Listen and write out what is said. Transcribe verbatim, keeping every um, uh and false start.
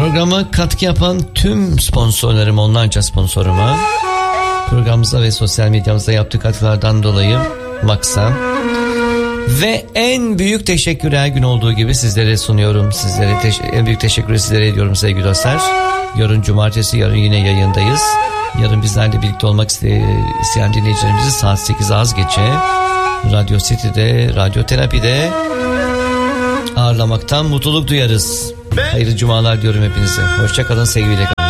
Programa katkı yapan tüm sponsorlarım, onlarca sponsoruma, programımıza ve sosyal medyamıza yaptığı katkılardan dolayı Max'a ve en büyük teşekkürü her gün olduğu gibi sizlere sunuyorum. Sizlere teş- en büyük teşekkürü sizlere ediyorum sevgili dostlar. Yarın cumartesi, yarın yine yayındayız. Yarın bizlerle birlikte olmak iste- isteyen dinleyicilerimizi saat sekiz az geçe Radyo City'de, Radyo Terapi'de ağırlamaktan mutluluk duyarız. Hayırlı cumalar diyorum hepinize. Hoşça kalın, sevgiyle kalın.